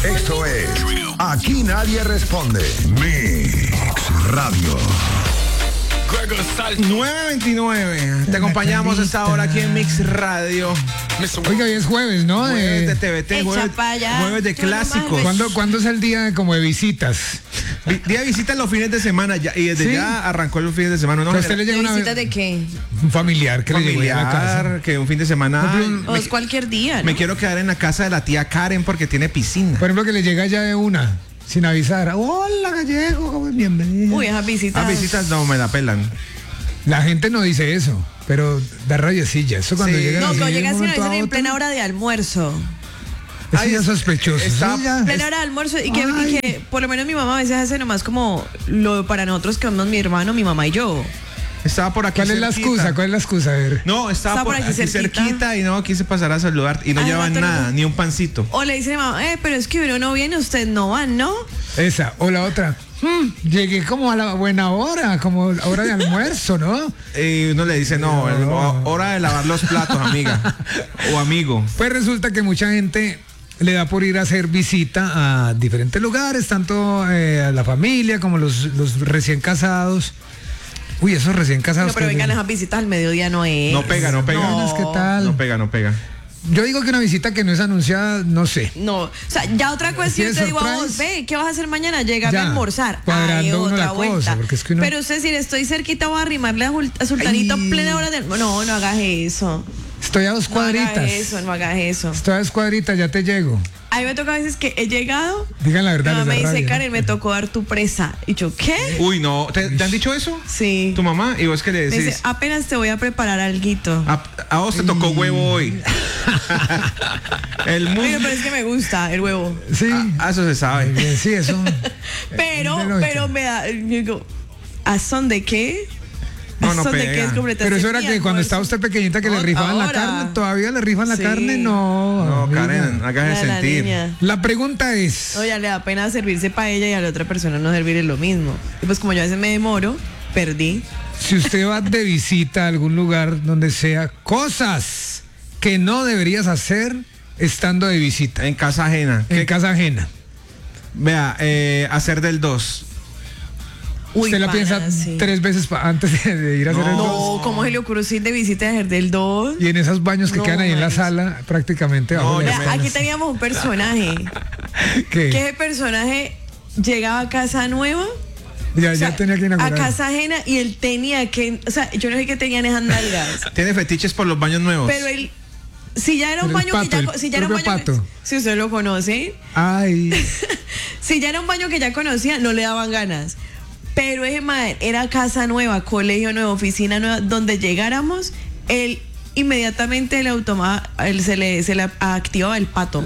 Esto es Aquí Nadie Responde. Mix Radio. 9:29. Te acompañamos a esta hora aquí en Mix Radio. Oiga, hoy es jueves, ¿no? Jueves de TVT, jueves de clásicos. ¿Cuándo es el día como de visitas? Día de visitas los fines de semana ya, y desde ¿Sí? ya arrancó los fines de semana. ¿A usted le llega una ¿Visitas de qué? un familiar que le llegó a la casa? familiar, que un fin de semana O es cualquier día, ¿no? me quiero quedar en la casa de la tía Karen porque tiene piscina. Por ejemplo, que le llega ya de una, sin avisar. Hola, gallego, ¿cómo es? Bienvenido. Uy, esas visitas. Las visitas no me la pelan. La gente no dice eso, pero da rayecilla. Eso cuando Sí. llega No, así cuando de llega un así a momento a veces en otro, plena hora de almuerzo. eso Ay, ya es sospechoso. está- Eso ya- Plena hora de almuerzo y que por lo menos mi mamá a veces hace nomás como lo para nosotros que somos mi hermano, mi mamá y yo. Estaba por aquí ¿Cuál es la cerquita. excusa? ¿Cuál es la excusa? A ver. No, estaba por aquí cerquita y no quise pasar a saludar y no Ay, llevan rato nada, no. ni un pancito. O le dice a mi mamá, pero es que uno no viene, ustedes no van, ¿no? Esa. O la otra. Llegué como a la buena hora, como hora de almuerzo, ¿no? Y uno le dice, no, hora de lavar los platos, amiga o amigo. Pues resulta que mucha gente le da por ir a hacer visita a diferentes lugares, tanto a la familia como los recién casados. Uy, esos recién casados. No, pero que- vengan esas visitas al mediodía no es. No pega, no pega. No, ¿qué tal? No pega, no pega. Yo digo que una visita que no es anunciada, no sé. No, o sea, ya otra cuestión Sí, te digo a surprise. vos, ve, ¿qué vas a hacer mañana? Llegame Ya, a almorzar. cuadrando uno otra la cosa, vuelta. porque es que uno- Pero usted si le estoy cerquita voy a arrimarle a Sultanito Ay. plena hora del... No, no hagas eso. Estoy a 2 cuadritas. No hagas eso, no hagas eso. Estoy a 2 cuadritas, ya te llego. A mí me toca a veces que he llegado, Digan la verdad. mi mamá me les da dice, rabia. Karen, me tocó dar tu presa. Y yo, ¿qué? Uy, no. ¿Te han dicho eso? Sí. ¿Tu mamá? ¿Y vos qué le Me dice, decís? apenas te voy a preparar alguito. A vos te tocó huevo hoy. El mundo. Oye, pero es que me gusta el huevo. Sí. Eso se sabe. Sí, eso. Pero de lógica. me da, yo digo, ¿a son de qué? No, no ¿A son de pega. qué es completamente Pero eso era que cuando estaba usted pequeñita que le No, rifaban la ahora. carne, todavía le rifan la Sí. carne, no. No, amiga. Karen, hágase La sentir. niña. La pregunta es, No, ya le da pena servirse para ella y a la otra persona no servirle lo mismo. Y pues como yo a veces me demoro, perdí. si usted va de visita a algún lugar donde sea cosas que no deberías hacer estando de visita En casa ajena. en casa ajena. Vea, hacer del 2. Uy, Usted la pana, piensa sí. 3 veces antes de ir a hacer el dos. No, ¿cómo se le ocurrió ir de visita a hacer del 2? Y en esos baños que No, quedan ahí en la manches. sala, prácticamente No, bajo yo las me- Aquí camas. teníamos un personaje. ¿Qué? Que ese personaje llegaba a casa nueva. Ya, o sea, ya tenía que a inaugurar. casa ajena y él tenía que, o sea, yo no sé qué tenían esas nalgas, Tiene fetiches por los baños nuevos. pero él, si ya era un El baño pato, que ya, el si ya era un propio baño, pato. si usted lo conoce, Ay, si ya era un baño que ya conocía, no le daban ganas. Pero ese man era casa nueva, colegio nuevo, oficina nueva, donde llegáramos, él inmediatamente se le activaba el pato.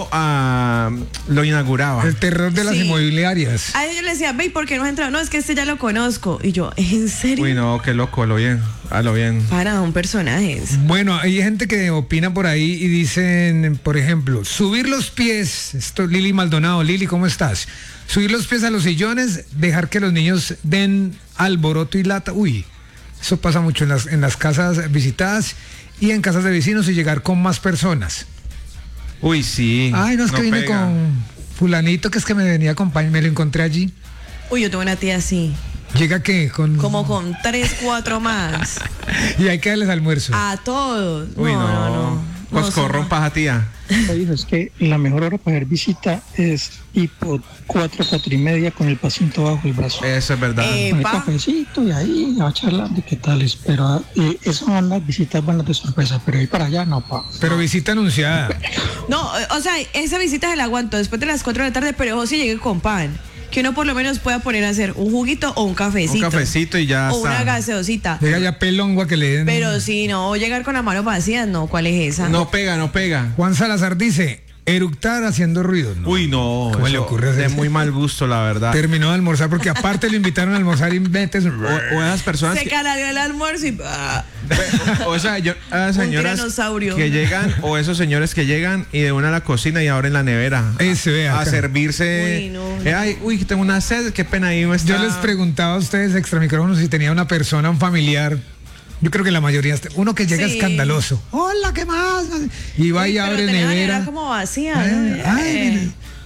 Lo inauguraba. el terror de las Sí. inmobiliarias. A ellos le decía, ve, ¿por qué no has entrado? No, es que este ya lo conozco. Y yo, ¿en serio? Uy, no, qué loco, a lo bien. A lo bien. Para, son personajes. Bueno, hay gente que opina por ahí y dicen, por ejemplo, subir los pies. Esto, Lili Maldonado. Lili, ¿cómo estás? Subir los pies a los sillones, dejar que los niños den alboroto y lata. Uy, eso pasa mucho en las casas visitadas y en casas de vecinos y llegar con más personas. Uy, sí. Ay, no, es que vine pega. con fulanito que es que me venía a acompañar, me lo encontré allí. Uy, yo tengo una tía así, Llega que con... como con 3, 4 más. Y hay que darles almuerzo. A todos. Uy, no. no. Coscorrón, paja, tía. Dijo, es que la mejor hora para hacer visita es tipo 4, 4 y media con el paciente bajo el brazo. Eso es verdad. Con el Epa. cafecito y ahí va charlando y qué tal es. Pero eso son las visitas buenas de sorpresa, pero ir para allá no, pa. Pero visita anunciada. No, o sea, esa visita se la aguanto después de las 4 de la tarde, pero ojo si llegue con pan. Que uno por lo menos pueda poner a hacer un juguito o un cafecito. Un cafecito y ya O está. una gaseosita. Llega ya pelongua que le den. Pero si no, llegar con la mano vacía, no, ¿cuál es esa? No pega, no pega. Juan Salazar dice, eructar haciendo ruido. No. Uy, no. ¿Cómo le eso ocurre hacer de eso? muy mal gusto, la verdad. Terminó de almorzar porque aparte lo invitaron a almorzar y metes... O esas personas Se que, canaleó el almuerzo y... o esas señoras tiranosaurio. que llegan, o esos señores que llegan y de una a la cocina y abren la nevera Ese, vea a acá. servirse. Uy, no. Ay, uy, tengo una sed, qué pena ahí no está. Yo les preguntaba a ustedes extra micrófono si tenía una persona, un familiar. Yo creo que la mayoría, uno que llega Sí. escandaloso. Hola, ¿qué más? Y va y Uy, pero abre tenía la nevera. nevera como vacía, ¿no? Ay, mire.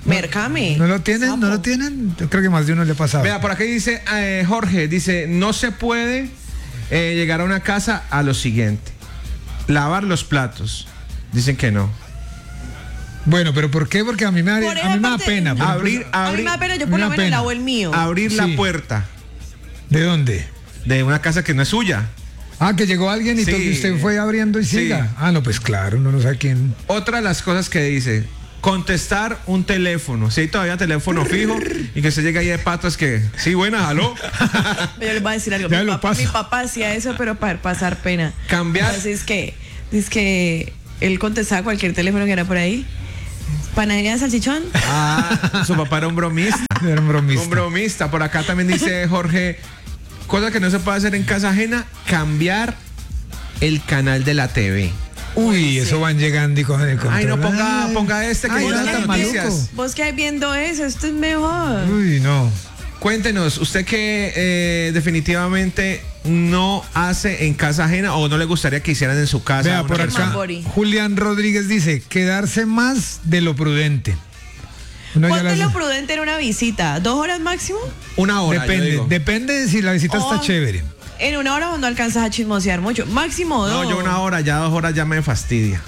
Mercame. ¿No lo tienen? Sapo. ¿No lo tienen? Yo creo que más de uno le ha pasado. Vea, por aquí dice Jorge, dice, no se puede llegar a una casa a lo siguiente. Lavar los platos. Dicen que no. Bueno, pero ¿por qué? Porque a mí me da, Por a mí me da ejemplo, pena. por Abrir, ejemplo. A mí abrir, me da pena, yo por Una lo menos pena. lavo el mío. abrir la Sí. puerta ¿De dónde? de una casa que no es suya. Ah, que llegó alguien y Sí. que usted fue abriendo y Sí. siga. Ah, no, pues claro, uno no sabe quién. Otra de las cosas que dice, contestar un teléfono. Si hay todavía teléfono fijo y que se llegue ahí de patas que, sí, buena, aló. Yo les voy a decir algo. Ya lo paso. Mi papá hacía eso, pero para pasar pena. Cambiar. Así es que él contestaba cualquier teléfono que era por ahí. Panadería de salchichón. Ah, su papá era un bromista. Era un bromista. Un bromista. Por acá también dice Jorge, cosa que no se puede hacer en casa ajena, cambiar el canal de la TV. Uy, eso van llegando y cogen el control. Ay, no, Ay. ponga este que Ay, pone no, las tan noticias. maluco. Vos que hay viendo eso, esto es mejor. Uy, no. Cuéntenos, usted que definitivamente no hace en casa ajena o no le gustaría que hicieran en su casa. Vea, una por persona. acá, Mambori. Julián Rodríguez dice, quedarse más de lo prudente. Uno ya ¿Cuánto es las- lo prudente en una visita? ¿2 horas máximo? Una hora. yo Depende, digo. depende de si la visita Oh. está chévere. En 1 hora no alcanzas a chismosear mucho. Máximo 2. No, yo una hora, ya 2 horas ya me fastidia.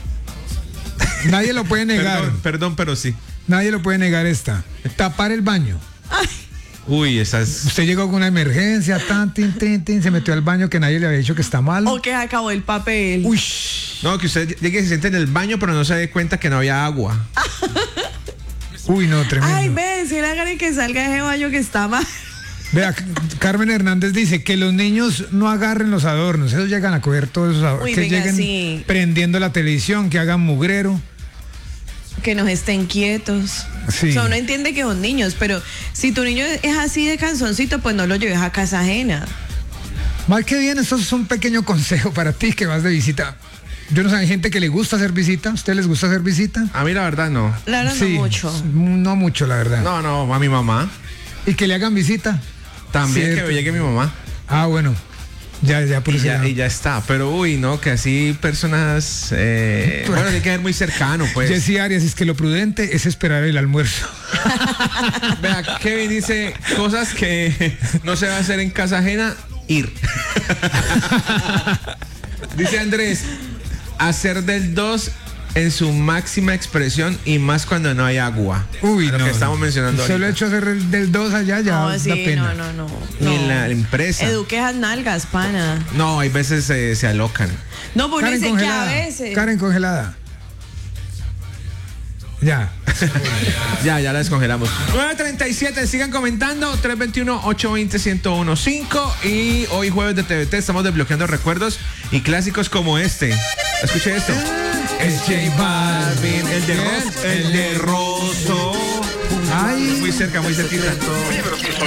Nadie lo puede negar. Perdón, pero sí. Nadie lo puede negar esta. Tapar el baño. Uy, esa es. Usted llegó con una emergencia, tan, tin, tin, tin, se metió al baño que nadie le había dicho que está mal. O que acabó el papel. Uy, No, que usted llegue y se siente en el baño, pero no se dé cuenta que no había agua. uy, no, tremendo. Ay, ve, si le hagan que salga ese baño que está mal. Vea, Carmen Hernández dice que los niños no agarren los adornos. Esos llegan a coger todos esos adornos. Uy, que venga, lleguen sí. prendiendo la televisión, que hagan mugrero. Que nos estén quietos. Sí. O sea, uno entiende que son niños, pero si tu niño es así de canzoncito, pues no lo lleves a casa ajena. Mal que bien, esto es un pequeño consejo para ti que vas de visita. Yo no sé, hay gente que le gusta hacer visita. ¿A ustedes les gusta hacer visita? A mí la verdad no. La verdad Sí, no mucho. No mucho, la verdad. No, a mi mamá. Y que le hagan visita. También Cierto. que llegue mi mamá. Ah, bueno. Ya, por Y eso ya, ya. y ya está. Pero uy, no, que así personas. Bueno, tiene que ser muy cercano, pues. Jessy Arias, es que lo prudente es esperar el almuerzo. Vea, Kevin dice cosas que no se va a hacer en casa ajena, ir. Dice Andrés, hacer del 2 en su máxima expresión y más cuando no hay agua. Uy, Lo no. que estamos mencionando Solo ahorita. hecho hacer el del 2 allá ya No, da sí, pena. no. Ni en la empresa. Eduque esas nalgas, pana. No, hay veces se alocan. No, pues uno Karen dice que a congelada. veces. Karen congelada. Ya. Ya la descongelamos. 9:37, sigan comentando. 321-820-1015. Y hoy jueves de TVT estamos desbloqueando recuerdos y clásicos como este. Escuche esto. Es J Balvin, el de Rosso. Ay. Muy cerca, muy cerquita. Oye, pero si soy